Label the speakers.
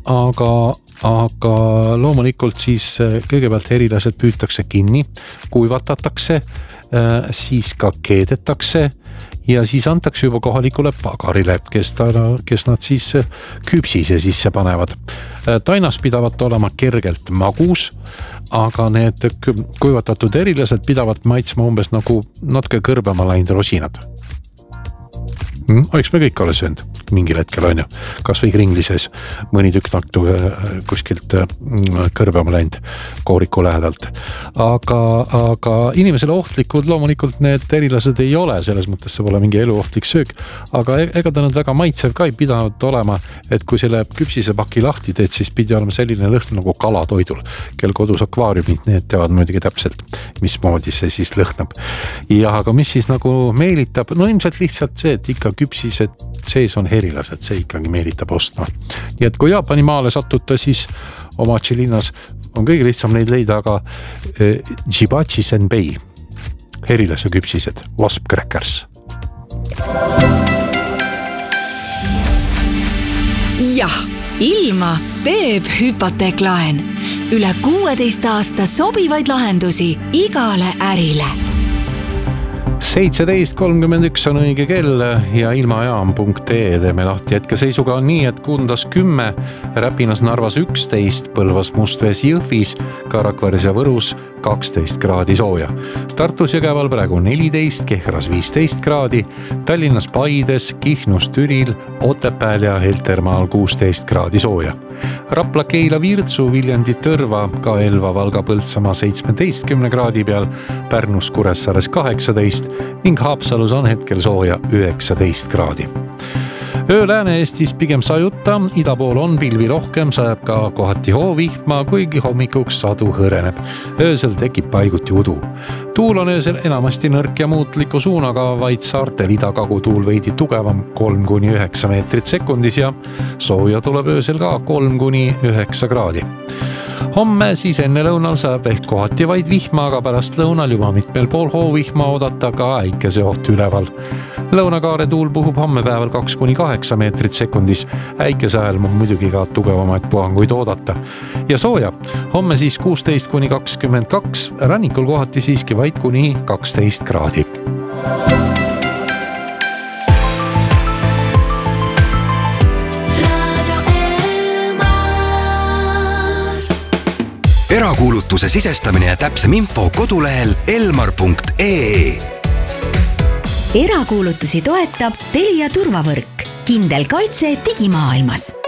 Speaker 1: aga loomulikult siis kõigepealt herilased püütakse kinni, kuivatatakse, siis ka keedetakse ja siis antakse juba kohalikule pagarile, kes nad siis küpsise sisse panevad. Tainas pidavat olema kergelt magus, aga need kuivatatud herilased pidavad maitsma umbes nagu natuke kõrbema läinud rosinad. Eks me kõik ole söönud mingil hetkel on ju, kas või kringli sees mõni tükk naktu kuskilt kõrbema läinud kooriku lähedalt. Aga inimesele ohtlikud loomulikult need herilased ei ole, selles mõttes see pole mingi eluohtlik söök, aga ega ta nüüd väga maitsev ka ei pidanud olema, et kui selle küpsisepaki lahti teed, siis pidi olema selline lõhn nagu kalatoidul, kel kodus akvaariumid, need teavad muidugi täpselt, mismoodi see siis lõhnab. Ja aga mis siis nagu meelitab, no ilmselt lihtsalt see, et ikka küpsised sees on herilased, see ikkagi meelitab ostma. Nii et kui Jaapani maale satute, siis Omachi linnas on kõige lihtsam neid leida, aga Jibachi senbei, herilase küpsised, wasp crackers.
Speaker 2: Jah, ilma teeb hüpoteeklaen. Üle 16 aasta sobivaid lahendusi igale ärile.
Speaker 1: 17.31 on õige kell ja ilmajaam.ee teeme lahti hetkeseisuga on nii, et Kundas 10, Räpinas Narvas 11, Põlvas Mustvees Jõhvis, Rakveres ja Võrus 12 kraadi sooja. Tartus Jõgeval praegu 14, Kehras 15 kraadi, Tallinnas Paides, Kihnus Türil, Otepääl ja Heltermaal 16 kraadi sooja. Rapla, Keila, Virtsu, Viljandi, Tõrva, ka Elva, Valga, Põltsamaa 17 kraadi peal, Pärnus, Kuressaares 18 ning Haapsalus on hetkel sooja 19 kraadi. Öö Lääne-Eestis pigem sajuta, ida pool on pilvi rohkem, sajab ka kohati hoovihma, kuigi hommikuks sadu hõreneb. Öösel tekib paiguti udu. Tuul on öösel enamasti nõrk ja muutliku suunaga, vaid saartel ida-kagu tuul veidi tugevam 3-9 meetrit sekundis ja sooja tuleb öösel ka 3-9 kraadi. Homme siis enne lõunal saab ehk kohati vaid vihma, aga pärast lõunal juba mitmel pool hoovihma oodata ka äikese oht üleval. Lõunakaare tuul puhub homme päeval 2-8 meetrit sekundis. Äikese ajal muidugi ka tugevamaid puhanguid oodata. Ja sooja, homme siis 16-22, rannikul kohati siiski vaid kuni 12 kraadi.
Speaker 3: Erakuulutuse sisestamine ja täpsem info kodulehel elmar.ee.
Speaker 2: Erakuulutusi toetab Telia turvavõrk. Kindel kaitse digimaailmas.